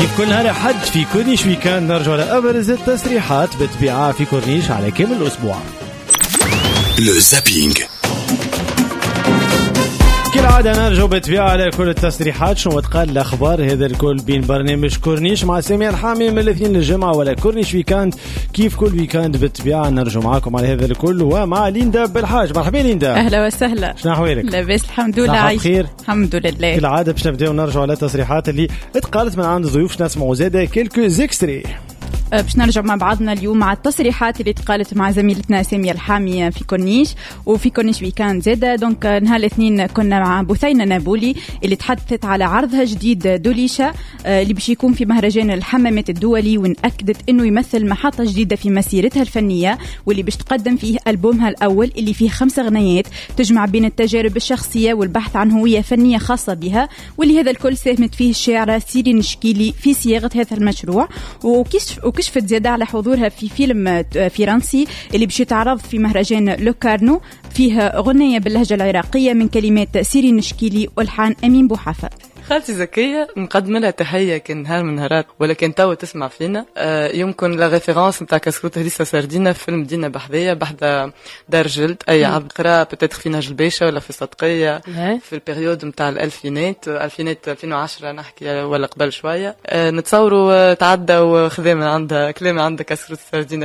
كيف كل نهار حد في كورنيش ويكاند نرجع لأبرز التصريحات بتبيعها في كورنيش على كامل الأسبوع. لو زابينج كالعادة نرجع بتبيع على كل التصريحات شنو تقال الأخبار. هذا الكل بين برنامج كورنيش مع سامي الحامي من الاثنين للجمعة ولا كورنيش ويكاند. كيف كل ويكاند بتبيع نرجع معاكم على هذا الكل ومع ليندا بالحاج. مرحبا ليندا. أهلا وسهلا. شنو أحوالك؟ لاباس الحمد لله. عايش بخير الحمد لله. كالعادة باش نبداو نرجع على التصريحات اللي اتقالت من عند ضيوف. نسمعوا زاده كيلكو زيكستري. باش نرجع مع بعضنا اليوم مع التصريحات اللي تقالت مع زميلتنا سامية الحامي في كورنيش وفي كورنيش ويكاند زاده. دونك نهار الاثنين كنا مع بثينة نابولي اللي تحدثت على عرضها جديد دوليشا اللي باش يكون في مهرجان الحمامات الدولي، ونأكدت انه يمثل محطة جديدة في مسيرتها الفنية واللي باش تقدم فيه ألبومها الأول اللي فيه 5 أغنيات تجمع بين التجارب الشخصية والبحث عن هوية فنية خاصة بها، واللي هذا الكل ساهمت فيه الشاعرة سيرين نشكيلي في صياغة هذا المشروع. وكشفت زيادة على حضورها في فيلم فرنسي اللي باش يتعرض في مهرجان لوكارنو، فيه أغنية باللهجة العراقية من كلمات سيرين نشكيلي والحان أمين بوحفة. خالتي زكية مقدمة لها تحية كان نهار من نهارات ولكن تو تسمع فينا. يمكن لا ريفيرانس نتاع كسكروت هريسة سردينة في فيلم دينا بحذية بحذا دار جلد أي عبد قرا بتاتخ في نهج الباشا ولا في صدقية في البريود نتاع الألفينات 2010 نحكي ولا قبل شوية. نتصوروا تعدى وخذا من عندها كلام عندها كسكروت سردينة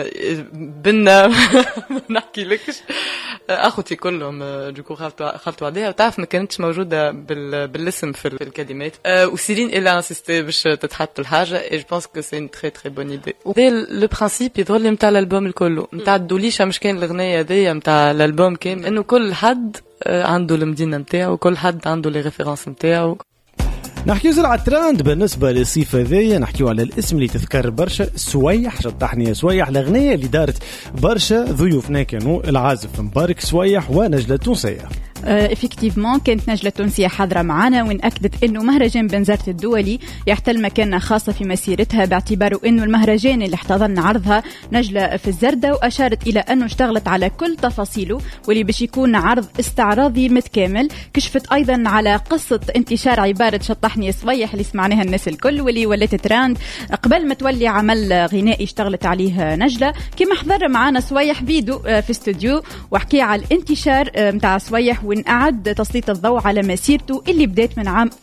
بنا نحكي لكش أخوتي كلهم دوكو خلطوا عليها وتعرف ما كانتش موجودة بالاسم في الكلمات. وسيرين إلا انسيستي باش تتحط الحاجة et je pense que c'est une très très bonne idée. وده le principe يظل متاع الألبوم الكله متاع الدوليشة، مش كان الأغنية دي متاع الألبوم كان إنه كل حد عنده المدينة متاعه وكل حد عنده لي ريفيرانس متاعه. نحكيو زر على التراند بالنسبة للصيفة ذي. نحكيو على الاسم اللي تذكر برشا سويح. شطحني سويح الأغنية اللي دارت برشا ضيوفنا كانوا العازف مبارك سويح ونجلة تونسية. افكتيفمون كانت نجلة تونسية حاضرة معنا ونأكدت انه مهرجان بنزرت الدولي يحتل مكانة خاصة في مسيرتها باعتباره انه المهرجان اللي احتضن عرضها نجلة في الزردة، واشارت الى انه اشتغلت على كل تفاصيله واللي باش يكون عرض استعراضي متكامل. كشفت ايضا على قصة انتشار عبارة شطحني صويح اللي سمعناها الناس الكل واللي ولات تراند قبل ما تولي عمل غنائي اشتغلت عليه نجلة. كما حضر معنا صويح فيديو في استوديو وحكي على الانتشار متاع صويح وإن أعد تسليط الضوء على مسيرته اللي بدأت من عام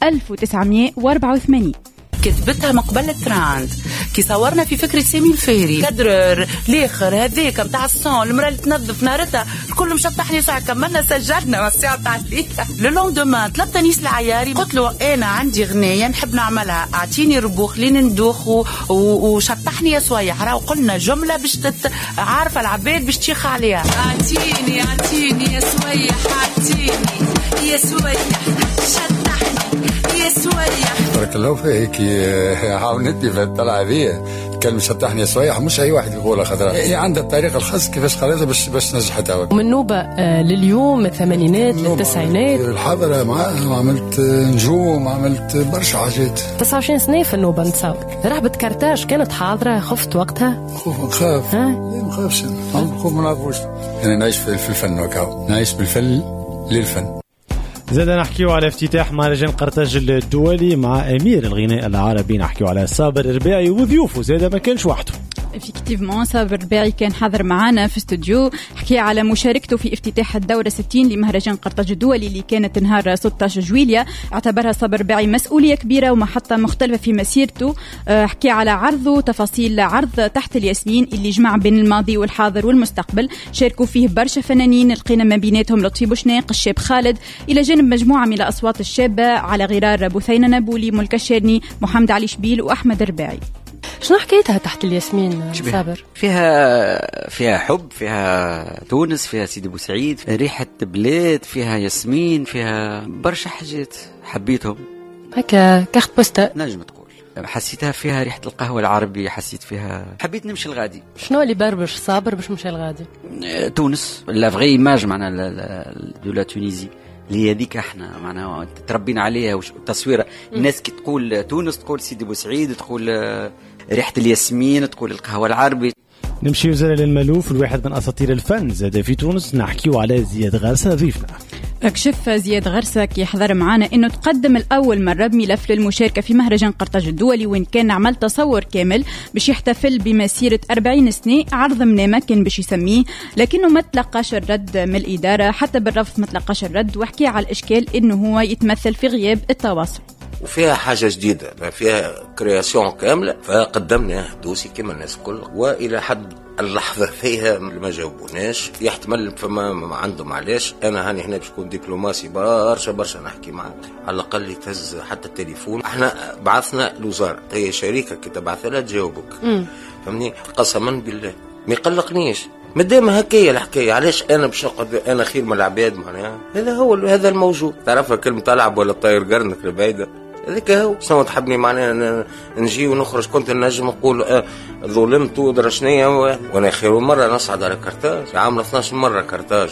1984. كتبتها مقبل التراند كي صورنا في فكرة سامي الفهري كدرر الاخر هذيك متاع الصون المرأة اللي تنظف نارتها الكل مشطحني ساعة كملنا سجلنا الساعة تاع الليل. لون دومان طلبت نيس العياري قلت له انا عندي غنية نحب نعملها اعطيني ربوخ لين ندوخ وشطحني يا سويح راه قلنا جملة باش عارفة العباد باش تشيخ عليها. اعطيني يا سويح اعطيني يا سويح شطحني يا سويح. بارك الله فيك عاونتني في الطلعة ذي كلمة شطحني صويح مش أي واحد يقولها خضراء. هي عندها الطريقة الخاص كيفاش قالتها باش نجحتها. ومن نوبة لليوم الثمانينات للتسعينات الحاضرة معاها عملت نجوم عملت برشا حاجات. 29 سنة في النوبة نتصور. رهبة كرتاج كانت حاضرة خفت وقتها؟ نخاف ما نخافش نخاف ما نعرفوش. أنا نعيش في الفن وكاو نعيش بالفن للفن. زاد نحكيو على افتتاح مهرجان قرطاج الدولي مع أمير الغناء العربي. نحكيو على صابر الرباعي وضيوفه زاد ما كانش وحده. افكتيفمون صابر الرباعي كان حاضر معنا في استوديو حكي على مشاركته في افتتاح الدورة 60 لمهرجان قرطاج الدولي اللي كانت نهار 16 جويليا. اعتبرها صابر الرباعي مسؤولية كبيرة ومحطة مختلفة في مسيرته. حكي على عرضه تفاصيل عرض تحت الياسمين اللي جمع بين الماضي والحاضر والمستقبل. شاركوا فيه برشا فنانين لقينا ما بيناتهم لطفي بوشناق الشاب خالد إلى جانب مجموعة من الأصوات الشابة على غرار بثينة نابولي ملكة الشادني محمد علي شبيل وأحمد الرباعي. شنو حكايتها تحت الياسمين صابر؟ فيها حب، فيها تونس، فيها سيدي بوسعيد، ريحة بلاد، فيها ياسمين، فيها برشا حاجات حبيتهم. هكا كارت بوستا نجم تقول. حسيتها فيها ريحة القهوة العربي، حسيت فيها حبيت نمشي الغادي. شنو اللي بربش صابر باش مشي الغادي؟ تونس لا فغي ايماج معنا دولا تونيزي اللي هذيك احنا معناها تربينا عليها والتصوير. الناس كي تقول تونس تقول سيدي بوسعيد، تقول ريحة الياسمين، تقول القهوة العربي. نمشي وزر للملوف الواحد من أساطير الفن زاد في تونس. نحكيو على زياد غارسة ضيفنا. كشف زياد غرسة كي يحضر معنا انه تقدم الاول مره بملف للمشاركه في مهرجان قرطاج الدولي، وين كان عمل تصور كامل باش يحتفل بمسيره 40 سنه عرض منامه كان باش يسميه، لكنه ما تلقاش الرد من الاداره، حتى بالرفض ما تلقاش الرد، وحكي على الاشكال انه هو يتمثل في غياب التواصل. وفيها حاجة جديدة، فيها كرياسيون كاملة، فقدمنا دوسي كما الناس الكل، وإلى حد اللحظة فيها ما جاوبوناش. يحتمل فما عندهم علاش. أنا هاني هنا باش نكون دبلوماسي برشا نحكي معك، على الأقل يتهز حتى التليفون. احنا بعثنا الوزارة، هي شركة كي تبعث لها تجاوبك، فهمني؟ قسما بالله ما يقلقنيش مادام هكايا الحكايه. علاش انا باش نقعد انا خير من العباد؟ معناها هذا الموجود. تعرفها كلمه تلعب ولا طاير قرنك البعيده، هذاك هو. شنو تحبني معناها نجي ونخرج؟ كنت نجم نقول ظلمت ودرا شنيا، وانا خير مره نصعد على كرتاج، عامل 12 مره كرتاج.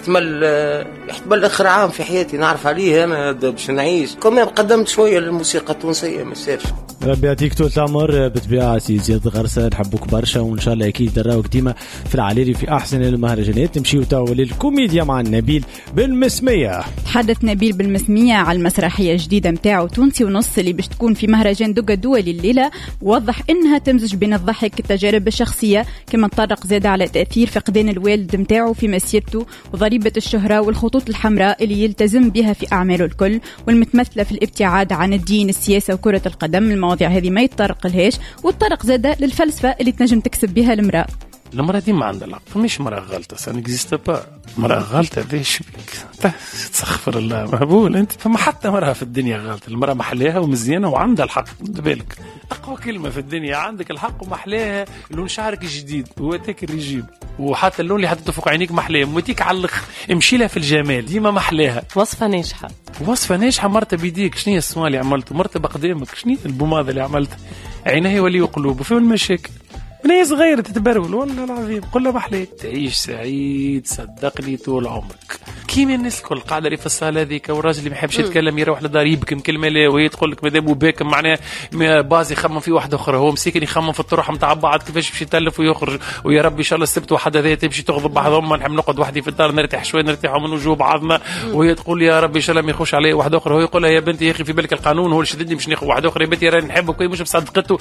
يحتمل اخر عام في حياتي نعرف عليه انا باش نعيش. كمان قدمت شويه للموسيقى التونسيه ما سيرش. ربي يعطيك طول العمر بالطبيعه سي زياد غرسة، نحبوك برشا، وان شاء الله اكيد نراوك ديما في العليري في احسن المهرجانات. نمشيو توا للكوميديا مع نبيل بالمسميه. تحدث نبيل بالمسميه على المسرحيه الجديده نتاعو تونسي ونص اللي باش تكون في مهرجان دوغا دولي الليله، ووضح انها تمزج بين الضحك التجارب الشخصيه، كما تطرق زاد على تاثير فقدان الوالد نتاعو في مسيرته، وضريبه الشهره والخطوط الحمراء اللي يلتزم بها في اعماله الكل، والمتمثله في الابتعاد عن الدين، السياسه وكره القدم. المواضيع هذه ما يتطرق لهاش، وتطرق زاد للفلسفه اللي تنجم تكسب بها المراه. المرأة دي ما عندها العقل، مش مرأة غلطة، سا نكزيست با مرأة غلطة. ذيش بك تستغفر الله مهبول انت. فما حتى مرأة في الدنيا غلطة، المرأة محليها ومزيانة وعندها الحق. بالك أقوى كلمة في الدنيا، عندك الحق ومحليها. لون شعرك جديد واتيك الرجيم، وحتى اللون اللي حطيته فوق عينيك محلاه، موتيك على الاخر. امشي لها في الجمال ديما محلاها. وصفة ناجحة، وصفة ناجحة. مرتب بيديك، شنو هي السوان اللي عملته؟ مرتب قدامك، شنو هي البوماضة اللي عملتها؟ عينيه ولي وقلوبه. فين المشاكل؟ من صغيرة تتبرول والله العظيم، قل له محليك تعيش سعيد صدقني طول عمرك. كيما الناس الكل قاعدة اللي في الصالة هذيك، والراجل اللي ما يحبش يتكلم يروح لدار يبكم كلمة لا، وهي تقول لك مادام وباك معناه بازي يخمم في واحدة أخرى، هو مسكين يخمم في الطروح نتاع بعض كيفاش باش يتلف ويخرج. ويا ربي إن شاء الله السبت واحد هذا تمشي تغضب بعضهم، نحب نقعد وحدي في الدار نرتاح شوية، نرتاح من وجوه بعضنا. وهي تقول يا ربي إن شاء الله ما يخش عليه واحدة أخرى، هو يقول يا بنتي يا أخي في بالك القانون هو اللي شددني باش ناخذ واحدة أخرى، يا بنتي راني نحبك مش بصدقته.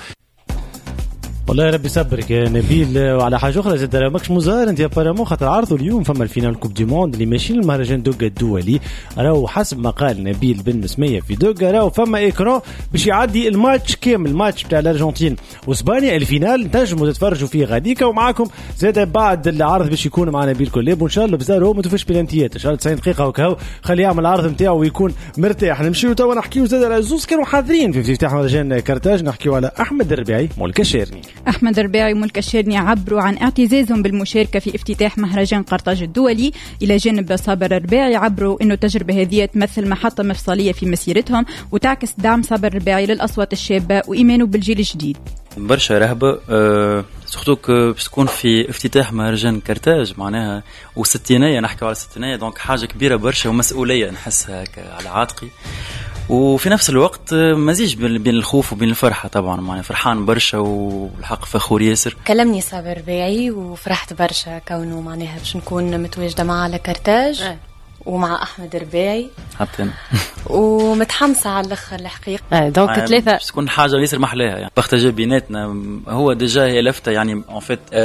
والله يا ربي يصبرك يا نبيل. وعلى حاجه اخرى زاد ماكش مزار انت بارامون، خاطر عرضوا اليوم فما الفينال كوب دي موند اللي ماشيين المهرجان دوغا الدولي. راهو حسب ما قال نبيل بن مسميه في دوغا، راهو فما ايكران باش يعدي الماتش كامل، الماتش بتاع الارجنتين واسبانيا الفينال، تنجموا تتفرجوا فيه غاديكا. ومعاكم زاد بعد العرض باش يكون معنا نبيل كلاب، وان شاء الله بزار هو ما توفيش بلانتيات، ان شاء الله 90 دقيقه وكهو خليه يعمل العرض نتاعو ويكون مرتاح. نمشيو توا نحكيو زاد على زوز كانوا حاضرين في افتتاح مهرجان كرتاج. نحكيو على احمد الربيعي مولك الشيرني. احمد الربيعي وملك الشيرني عبروا عن اعتزازهم بالمشاركة في افتتاح مهرجان قرطاج الدولي. إلى جانب صابر الربيعي عبروا أنه التجربة هذه تمثل محطة مفصلية في مسيرتهم، وتعكس دعم صابر الربيعي للأصوات الشابة وإيمانه بالجيل الجديد. برشا رهبة سورتوك باش تكون في افتتاح مهرجان كرتاج معناها وستينية، نحكي على ستينية، دونك حاجة كبيرة برشا ومسؤولية نحسها على عاتقي، وفي نفس الوقت مزيج بين الخوف وبين الفرحة. طبعا معناها فرحان برشا والحق فخور ياسر. كلمني صابر ربيعي وفرحت برشا كونه معناها باش نكون متواجدة معه على كرتاج ومع أحمد ربيعي حتى أنا ومتحمسة على الأخر الحقيقة. دونك ثلاثة باش تكون حاجة ياسر محلاها يعني بختجي بيناتنا. هو ديجا هي لفتة يعني en fait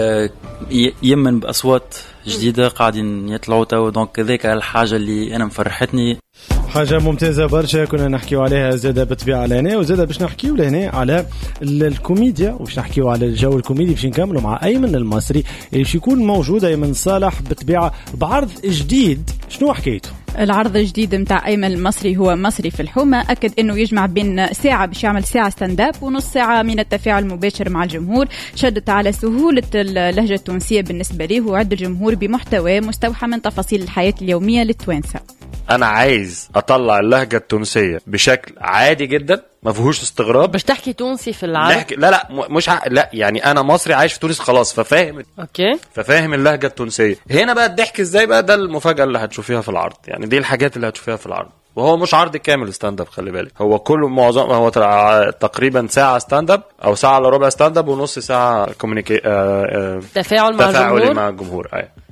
يمن بأصوات جديدة قاعدين يطلعوا توا، دونك ذاك الحاجة اللي أنا مفرحتني. حاجة ممتازة برشا كنا نحكيو عليها زادة بالطبيعة لهنا، وزادة باش نحكيو لهنا على الكوميديا، وباش نحكيو على الجو الكوميدي. باش نكملوا مع أيمن المصري اللي باش يكون موجود، أيمن صالح بالطبيعة بعرض جديد. شنو حكايته؟ العرض الجديد متاع أيمن المصري هو مصري في الحومة. أكد أنه يجمع بين ساعة باش يعمل ساعة ستاند اب ونص ساعة من التفاعل المباشر مع الجمهور. شدت على سهولة اللهجة التونسية بالنسبة له، وعد الجمهور بمحتوى مستوحى من تفاصيل الحياة اليومية للتوانسة. أنا عايز أطلع اللهجة التونسية بشكل عادي جدا ما فيهوش استغراب. باش تحكي تونسي في العرض؟ لا مش لا يعني أنا مصري عايش في تونس خلاص، ففاهم أوكي، ففاهم اللهجة التونسية. هنا بقى الضحك إزاي بقى، ده المفاجأة اللي هتشوفيها في العرض. يعني دي الحاجات اللي هتشوفيها في العرض، وهو مش عرض كامل ستاند اب، خلي بالك. هو كله معظم هو تقريبا ساعة ستاند اب أو ساعة إلا ربع ستاند اب ونص ساعة تفاعل مع الجمهور. أي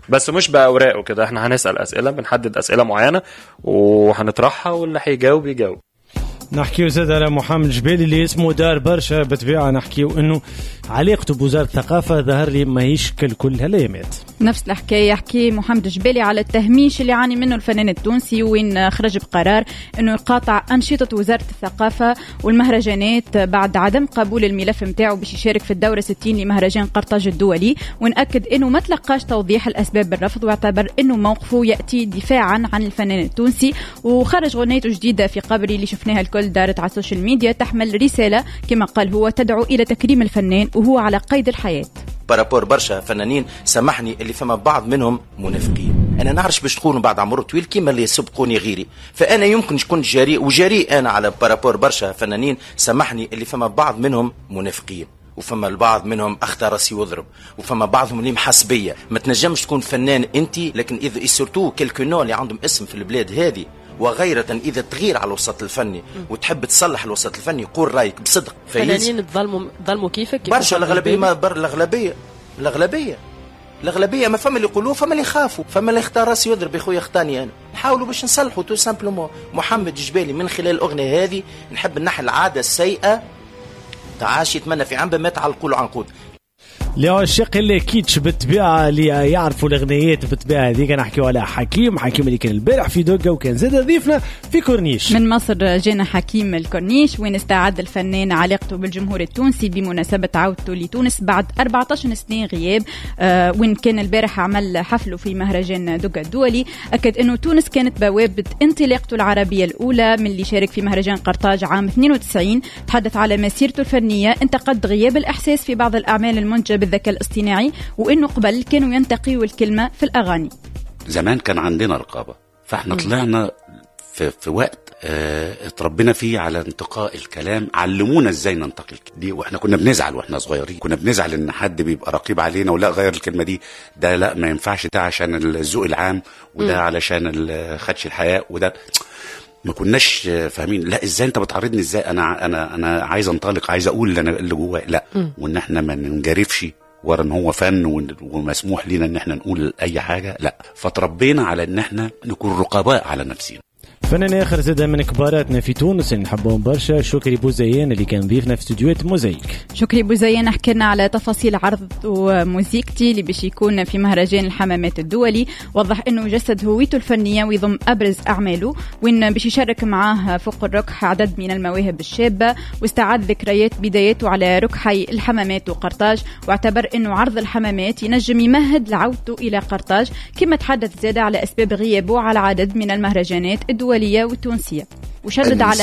بس مش بأوراق وكده. احنا هنسأل أسئلة، بنحدد أسئلة معينة وهنطرحها واللي هيجاوب يجاوب. نحكيو زاد على محمد جبالي اللي اسمه دار برشا بطبيعة. نحكيو انه علاقته بوزارة الثقافة ظهر لي ما يشكل كل هالأيامات. نفس الحكاية يحكي محمد جبالي على التهميش اللي يعاني منه الفنان التونسي، وين خرج بقرار انه يقاطع أنشطة وزارة الثقافة والمهرجانات بعد عدم قبول الملف متاعه باش يشارك في الدورة 60 لمهرجان قرطاج الدولي، ونأكد انه ما تلقاش توضيح الأسباب بالرفض، واعتبر انه موقفه يأتي دفاعا عن الفنان التونسي. وخرج غنيته جديدة في قبري اللي شفناها الكل دارت على السوشيال ميديا تحمل رسالة كما قال هو تدعو إلى تكريم الفنان وهو على قيد الحياة. بارابور برشا فنانين سامحني اللي فما بعض منهم منافقين، انا نعرفش باش تكونوا بعد عمر طويل كيما اللي يسبقوني غيري، فانا يمكن نكون جريء وجريء انا على بارابور برشا فنانين سامحني اللي فما بعض منهم منافقين، وفما البعض منهم اخطا راسي وضرب، وفما بعضهم اللي محاسبيه. ما تنجمش تكون فنان انت، لكن اذا سورتو كلكو اللي عندهم اسم في البلاد هذه وغيرة إذا تغير على الوسط الفني وتحب تصلح الوسط الفني قول رأيك بصدق. فنانين تظلموا كيفك برشا الأغلبية، ما بر الأغلبية ما فما اللي يقولوه، فما اللي يخافوا، فما اللي يختار راسي يضرب يا خويا اختاني أنا. نحاولوا باش نصلحوا تو سامبلومون. محمد جبالي من خلال الأغنية هذه نحب نحل العادة السيئة تعاش يتمنى في عنبه ما تعلقوا له عنقود. لعشاق اللي كيتش بالطبيعة اللي يعرفوا الأغنيات بالطبيعة هذيك نحكيو على حكيم اللي كان البارح في دوقة وكان زاد ضيفنا في كورنيش. من مصر جينا حكيم الكورنيش وين استعد الفنان علاقته بالجمهور التونسي بمناسبة عودته لتونس بعد 14 سنة غياب. وين كان البارح عمل حفله في مهرجان دوقة الدولي. أكد أنه تونس كانت بوابة انطلاقته العربية الأولى من اللي شارك في مهرجان قرطاج عام 92. تحدث على مسيرته الفنية، انتقد غياب الإحساس في بعض الأعمال المنتجة بالذكاء الاصطناعي، وإنه قبل كانوا ينتقيوا الكلمة في الأغاني. زمان كان عندنا رقابة، فاحنا طلعنا في وقت اتربينا فيه على انتقاء الكلام، علمونا ازاي ننتقي دي، واحنا كنا بنزعل واحنا صغيرين، كنا بنزعل ان حد بيبقى رقيب علينا ولا غير الكلمة دي، ده لا ما ينفعش، ده عشان الذوق العام، وده علشان خدش الحياة، وده ما كناش فاهمين. لا ازاي انت بتعرضني، ازاي انا عايز انطلق، عايز اقول اللي جوايا، لا وان احنا ما ننجرفش ورا ان هو فن ومسموح لنا ان احنا نقول اي حاجه، لا. فتربينا على ان احنا نكون رقباء على نفسنا. فنان اخر زاد من كباراتنا في تونس اللي نحبهم برشا، شكري بوزيان اللي كان ضيفنا في استوديوهات موزايك. شكري بوزيان حكى لنا على تفاصيل عرض وموزيكتي اللي باش يكون في مهرجان الحمامات الدولي. وضح انه جسد هويته الفنيه ويضم ابرز اعماله، وين باش يشارك معاه فوق الركح عدد من المواهب الشابه، واستعاد ذكريات بداياته على ركحي الحمامات وقرطاج، واعتبر انه عرض الحمامات ينجم يمهد لعودته الى قرطاج. كما تحدث زاد على اسباب غيابه على عدد من المهرجانات الدولية والتونسية، وشدد على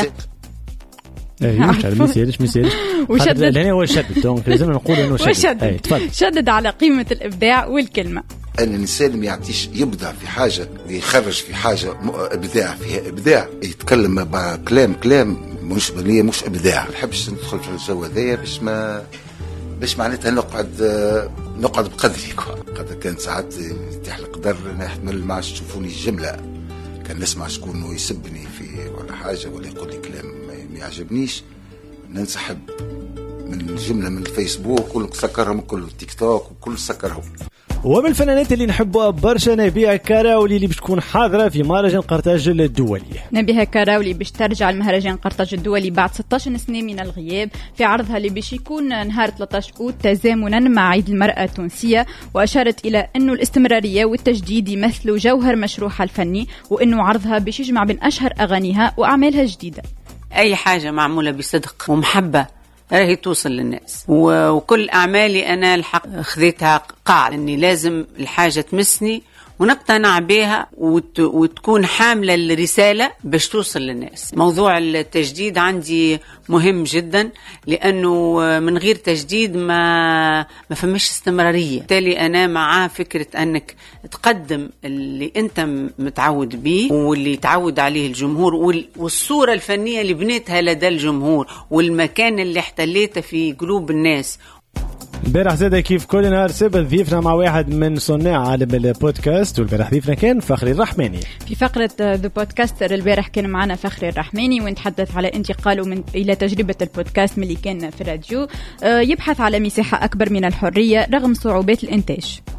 وشدد لأنه هو شدد، دونك لازم نقول إنه شدد. شدد على قيمة الإبداع والكلمة. أن الإنسان ما يعطيش يبدع في حاجة ويخرج في حاجة إبداع فيها إبداع، يتكلم كلام مش إبداع. ما نحبش ندخل في الجو هذايا باش معناتها نقعد بقدري. قد كان ساعات يتيح القدر نحتمل ما تشوفوني الجملة، كان نسمع شكون يسبني في ولا حاجة ولا يقول لي كلام ما يعجبنيش، ننسحب من الجملة من الفيسبوك كل سكرهم، كل التيك توك وكل سكرهم. ومن الفنانات اللي نحبوها برشا نبيها كراولي اللي باش تكون حاضرة في مهرجان قرطاج الدولي. نبيها كراولي باش ترجع المهرجان قرطاج الدولي بعد 16 سنة من الغياب في عرضها اللي باش يكون نهار 13 أوت تزامنا مع عيد المرأة التونسية. وأشارت إلى أنه الاستمرارية والتجديد يمثلوا جوهر مشروعها الفني، وأنه عرضها باش يجمع بين أشهر أغانيها وأعمالها الجديدة. أي حاجة معمولة بصدق ومحبة راهي توصل للناس، وكل أعمالي أنا الحق خذيتها قاعدة أني لازم الحاجة تمسني ونقتنع بها وتكون حاملة الرسالة باش توصل للناس. موضوع التجديد عندي مهم جدا، لأنه من غير تجديد ما فمش استمرارية. بالتالي أنا مع فكرة أنك تقدم اللي أنت متعود به واللي تعود عليه الجمهور، والصورة الفنية اللي بنيتها لدى الجمهور، والمكان اللي احتليته في قلوب الناس. البارح زاد كيف كل نهار سبت ضيفنا مع واحد من صناع عالم البودكاست، والبارح ضيفنا كان فخري الرحماني. في فقرة ذا بودكاستر البارح كان معنا فخري الرحماني ونتحدث على انتقاله إلى تجربة البودكاست من اللي كان في الراديو. يبحث على مساحة أكبر من الحرية رغم صعوبات الإنتاج.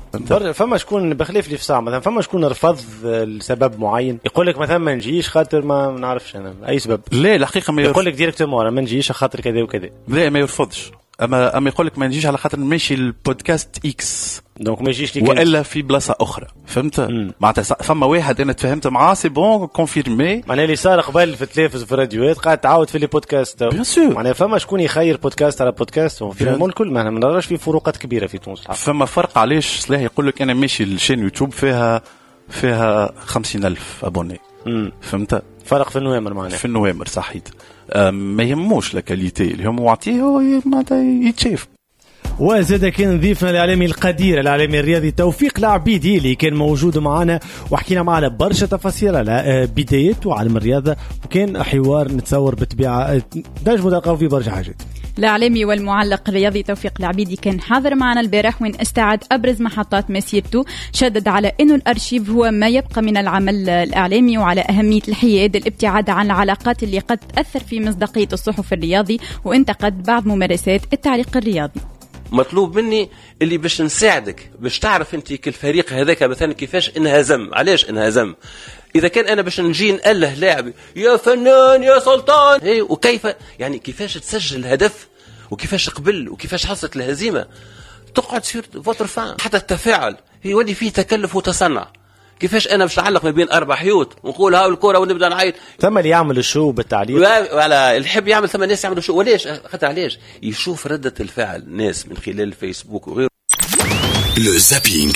فما شكون بخلاف لي في ساعه مثلا فما شكون رفض لسبب معين يقول لك مثلا ما نجيش خاطر ما نعرفش انا اي سبب. لا الحقيقه ما يقول لك ديريكتومون ما نجيش خاطر كذا وكذا. لا ما يرفضش اما يقول لك ما نجيش على خاطر نمشي البودكاست اكس دونك ما يجيش ليك والا في بلاصه اخرى فهمت. معناتها فما واحد انا تفهمت معاه سي بون كونفيرمي معناها اللي صار قبل في التلفز في الراديوات قاعد تعاود في لي بودكاست بيان سور. معناها فما شكون يخير بودكاست على بودكاست في الكل ما نراش في فروقات كبيره في تونس. فما فرق علاش سلاح يقول لك انا ماشي لشين يوتيوب فيها 50,000 ابوني فهمت. فرق في النوامر معناها في النوامر صحيت. ما يهموش لا كاليتي اللي هم معطيه معناتها يتشاف. وزاد كان نضيفنا الاعلامي القدير الاعلامي الرياضي توفيق العبيدي اللي كان موجود معنا وحكينا معنا برشا تفاصيل على بدايته وعلم الرياضه وكان حوار نتصور بالطبيعه نجموا نلقاو فيه برشا حاجات. الإعلامي والمعلق الرياضي توفيق العبيدي كان حاضر معنا البارح وين استعد أبرز محطات مسيرته. شدد على أنه الأرشيف هو ما يبقى من العمل الإعلامي وعلى أهمية الحياد الابتعاد عن العلاقات اللي قد تأثر في مصداقية الصحف الرياضي وانتقد بعض ممارسات التعليق الرياضي. مطلوب مني اللي باش نساعدك باش تعرف انت كل فريق هذاك مثلا كيفاش انهزم علاش انهزم. اذا كان انا باش نجي نأله لاعب يا فنان يا سلطان هي وكيف يعني كيفاش تسجل الهدف وكيفاش قبل وكيفاش حصلت الهزيمه تقعد تصير فوتر فان حتى التفاعل يولي فيه تكلف وتصنع. كيفاش انا باش نعلق ما بين 4 حيوط ونقول هاو الكره ونبدا نعيط. ثم اللي يعمل الشو بالتعليق ولا الحب يعمل ثم ناس يعملوا شو وليش خاطر علاش يشوف رده الفعل الناس من خلال الفيسبوك وغيره. لو زابينغ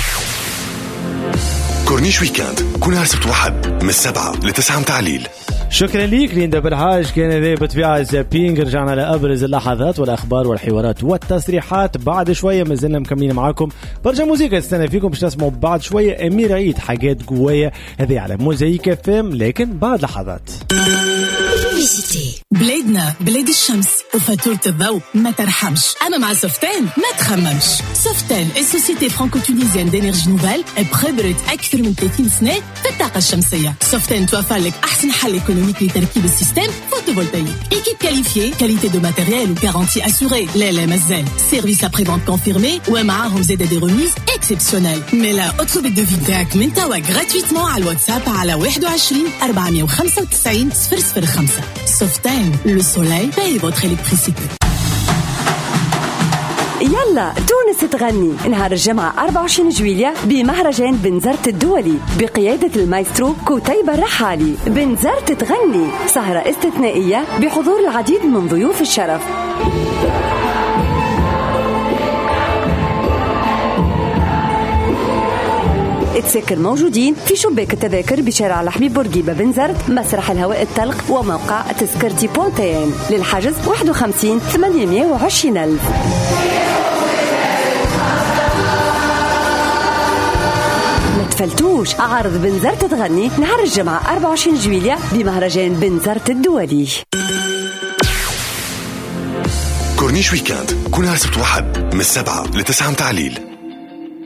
كورنيش ويكاند كل نهار سبت وحد من 7 ل 9 متاع الليل. شكرا ليك ليندا بالحاج. كان هذا بطبيعة زابينغ. رجعنا لأبرز اللحظات والأخبار والحوارات والتصريحات. بعد شوية ما زلنا مكملين معاكم برشا موسيقى تستنى فيكم باش تسمعوا بعد شوية أمير عيد حاجات قوية هذه على موزايك فام لكن بعد لحظات. بلادنا بلاد الشمس وفاتورة الضوء ما ترحمش. أما مع سوفتان ما تخممش. سوفتان السوسيتي فرانكو-تونيزيان دينيرجي نوفال خبرت أكثر من 30 سنة في الطاقة الشمسية. سوفتان توفر لك أحسن حل إيكونوميك لتركيب السيستم فوتوفولتايك. إيكيب كاليفيي كاليتي دو ماتيريال وكارانتي أسوري. لا مازال سيرفيس أبري فونت كونفيرمي ومعاهم زيادة دي ريميز إكسبسيونيل. ملا اطلب الدوفي تاعك من توا غراتويتمون على الواتساب على 21 495 005. سوفتان لو سولاي باي فوتر إلكتريسيتي. يلا تونس تغني نهار الجمعة 24 جويلية بمهرجان بنزرت الدولي بقيادة المايسترو كتيبة الرحالي. بنزرت تغني سهرة استثنائية بحضور العديد من ضيوف الشرف. تسكر موجودين في شباك التذاكر بشارع الحبيب بورقيبة بنزرت مسرح الهواء الطلق وموقع تذكرتي بونتين. للحجز 51 820 ألف. ما تفلتوش عرض بنزرت تغني نهار الجمعة 24 جويلية بمهرجان بنزرت الدولي. كورنيش ويكاند كل نهار سبت وحد من 7 ل 9 متاع الليل.